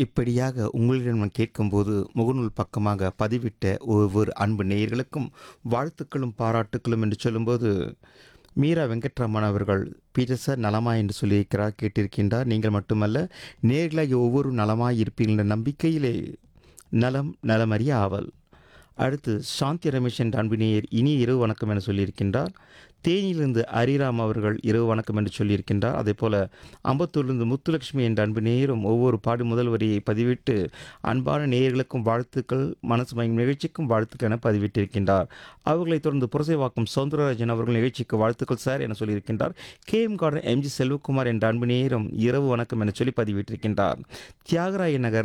இப்படியாக உங்களிடம் நான் கேட்கும்போது முகநூல் பக்கமாக பதிவிட்ட ஒவ்வொரு அன்பு நேயர்களுக்கும் வாழ்த்துக்களும் பாராட்டுக்களும் என்று சொல்லும்போது மீரா வெங்கட்ராமன் அவர்கள் பீட்டர் சார் நலமா என்று சொல்லியிருக்கிறார் கேட்டிருக்கின்றார். நீங்கள் மட்டுமல்ல, நேர்களாகிய ஒவ்வொரு நலமாய் இருப்பீர்கள் என்ற நம்பிக்கையிலே நலம் நலமறிய ஆவல். அடுத்து சாந்தி ரமேஷ் என்ற அன்பு நேயர் இனிய இரவு வணக்கம் என சொல்லியிருக்கின்றார். தேனியிலிருந்து ஹரிராம் அவர்கள் இரவு வணக்கம் என்று சொல்லியிருக்கின்றார். அதேபோல அம்பத்தூரிலிருந்து முத்துலட்சுமி என்ற அன்பு நேயரும் ஒவ்வொரு பாடு முதல் வரியை பதிவிட்டு அன்பான நேயர்களுக்கும் வாழ்த்துக்கள், மனசு மயம் நிகழ்ச்சிக்கும் வாழ்த்துக்கள் என பதிவிட்டிருக்கின்றார். அவர்களைத் தொடர்ந்து புரசைவாக்கம் சவுந்தரராஜன் அவர்கள் நிகழ்ச்சிக்கு வாழ்த்துக்கள் சார் என சொல்லியிருக்கின்றார். கேஎம் கார்டன் எம்ஜி செல்வகுமார் என்ற அன்பு நேயரும் இரவு வணக்கம் என சொல்லி பதிவிட்டிருக்கின்றார். தியாகராய நகர்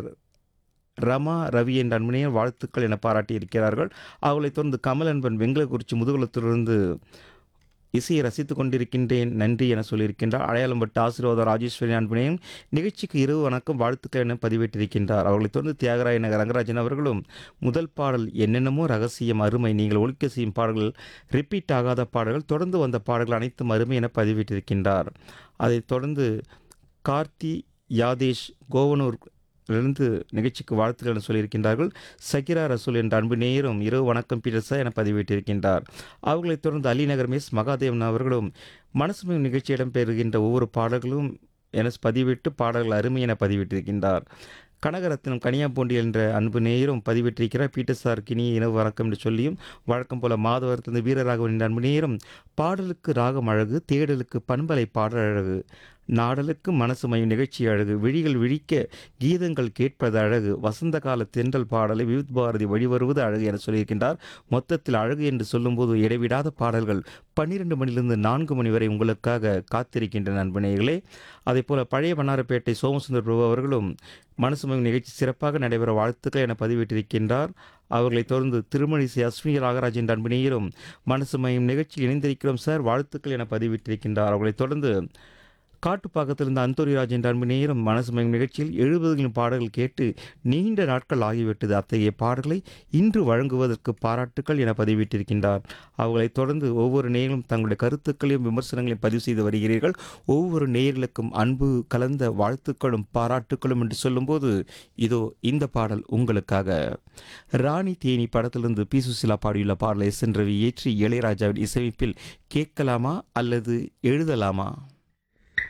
ரமா ரவி என்ற அன்பனையர் வாழ்த்துக்கள் என பாராட்டியிருக்கிறார்கள். அவர்களைத் தொடர்ந்து கமல் அன்பன் வெங்கலக்குறிச்சி முதுகுளத்திலிருந்து இசையை ரசித்துக் கொண்டிருக்கின்றேன் நன்றி என சொல்லியிருக்கின்றார். அடையாளம்பட்டு ஆசீர்வாதம் ராஜேஸ்வரி அன்பனையும் நிகழ்ச்சிக்கு இரவு வணக்கம் வாழ்த்துக்கள் என பதிவிட்டிருக்கின்றார். அவர்களைத் தொடர்ந்து தியாகராய நகர் ரங்கராஜன் அவர்களும் முதல் பாடல் என்னென்னமோ ரகசியம் அருமை, நீங்கள் ஒழிக்க செய்யும் பாடல்கள் ரிப்பீட் ஆகாத பாடல்கள், தொடர்ந்து வந்த பாடல்கள் அனைத்தும் அருமை என பதிவிட்டிருக்கின்றார். அதைத் தொடர்ந்து கார்த்தி யாதேஷ் கோவனூர் இருந்து நிகழ்ச்சிக்கு வாழ்த்துக்கள் என சொல்லியிருக்கின்றார்கள். சகிரா ரசூல் என்ற அன்பு நேயரும் இரவு வணக்கம் பீட்டர்ஸா என பதிவிட்டிருக்கின்றார். அவர்களைத் தொடர்ந்து அலிநகர் மிஸ் மகாதேவன் அவர்களும் மனசுமை நிகழ்ச்சி இடம்பெறுகின்ற ஒவ்வொரு பாடல்களும் என பதிவிட்டு பாடல்கள் அருமை என பதிவிட்டிருக்கின்றார். கனகரத்னம் கனியாம்பூண்டி என்ற அன்பு நேயரும் பதிவிட்டிருக்கிறார். பீட்டர் சாருக்கு இனிய இரவு வணக்கம் என்று சொல்லியும் வழக்கம் போல மாதவரத்திலிருந்து வீரராகவன் என்ற அன்பு நேயரும் பாடலுக்கு ராகம் அழகு, தேடலுக்கு பண்பலை பாடல் அழகு, நாடலுக்கு மனசு மையும் நிகழ்ச்சி அழகு, விழிகள் விழிக்க கீதங்கள் கேட்பது அழகு, வசந்த கால தென்றல் பாடலை விவித் பாரதி வழிவருவது அழகு என சொல்லியிருக்கின்றார். மொத்தத்தில் அழகு என்று சொல்லும்போது இடைவிடாத பாடல்கள் 12 மணிலிருந்து 4 மணி வரை உங்களுக்காக காத்திருக்கின்ற நண்பனேகளே. அதேபோல பழைய வண்ணாரப்பேட்டை சோமசுந்தர் பிரபு அவர்களும் மனசு மையும் நிகழ்ச்சி சிறப்பாக நடைபெற வாழ்த்துக்கள் என பதிவிட்டிருக்கின்றார். அவர்களைத் தொடர்ந்து திருமணிசை அஸ்வினி ராகராஜ் என்ற அன்பினேயரும் மனசு மையும் நிகழ்ச்சியில் இணைந்திருக்கிறோம் சார் வாழ்த்துக்கள் என பதிவிட்டிருக்கின்றார். அவர்களைத் தொடர்ந்து காட்டுப்பாக்கத்திலிருந்து அந்தோரிராஜ் என்ற அன்பு நேரம் மனசு மயம் நிகழ்ச்சியில் 70களின் பாடல்கள் கேட்டு நீண்ட நாட்கள் ஆகிவிட்டது, அத்தகைய பாடல்களை இன்று வழங்குவதற்கு பாராட்டுக்கள் என பதிவிட்டிருக்கின்றார். அவர்களைத் தொடர்ந்து ஒவ்வொரு நேயர்களும் தங்களுடைய கருத்துக்களையும் விமர்சனங்களையும் பதிவு செய்து வருகிறீர்கள். ஒவ்வொரு நேயர்களுக்கும் அன்பு கலந்த வாழ்த்துக்களும் பாராட்டுக்களும் என்று சொல்லும்போது இதோ இந்த பாடல் உங்களுக்காக. ராணி தேனி படத்திலிருந்து பி சுசிலா பாடியுள்ள பாடலை எஸ் என் ரவி ஏற்றி இளையராஜாவின் இசையமைப்பில் கேட்கலாமா அல்லது எழுதலாமா?